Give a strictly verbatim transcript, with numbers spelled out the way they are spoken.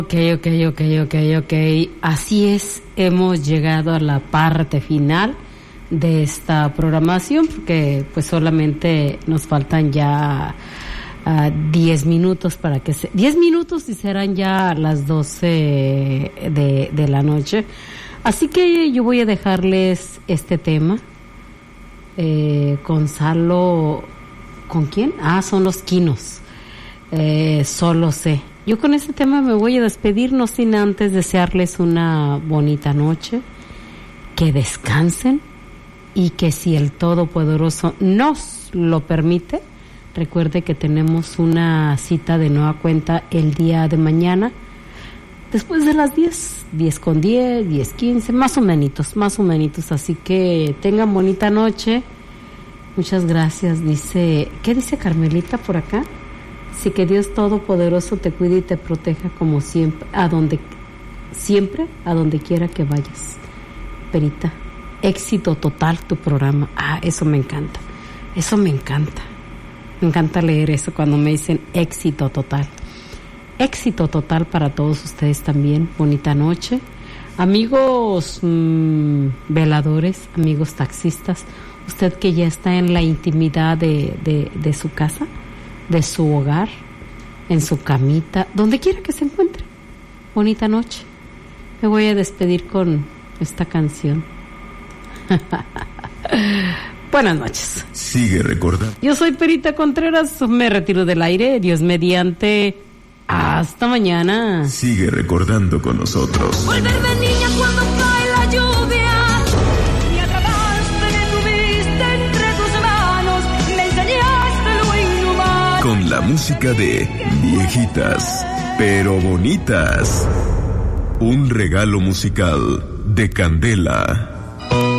Ok, ok, ok, ok, ok. Así es, hemos llegado a la parte final de esta programación, porque pues solamente nos faltan ya diez uh, minutos para que se... diez minutos y serán ya las doce de, de la noche. Así que yo voy a dejarles este tema. Eh, Gonzalo... ¿Con quién? Ah, son los Quinos. Eh, solo sé. Yo con este tema me voy a despedir, no sin antes desearles una bonita noche, que descansen y que si el Todopoderoso nos lo permite, recuerde que tenemos una cita de nueva cuenta el día de mañana, después de las diez, diez con diez, diez quince, más o menos, más o menos, así que tengan bonita noche. Muchas gracias. Dice, ¿qué dice Carmelita por acá? Sí, que Dios Todopoderoso te cuide y te proteja como siempre, a donde, siempre, a donde quiera que vayas. Perita, éxito total tu programa. Ah, eso me encanta, eso me encanta. Me encanta leer eso cuando me dicen éxito total. Éxito total para todos ustedes también. Bonita noche. Amigos mmm, veladores, amigos taxistas, usted que ya está en la intimidad de, de, de su casa, de su hogar, en su camita, donde quiera que se encuentre. Bonita noche. Me voy a despedir con esta canción. Buenas noches. Sigue recordando. Yo soy Perita Contreras, me retiro del aire, Dios mediante. Hasta mañana. Sigue recordando con nosotros. Volverme niña cuando cae la lluvia y atrapaste de tu vista entre tus manos, me enseñaste lo inhumano. Con la música de Viejitas, pero bonitas. Un regalo musical de Candela.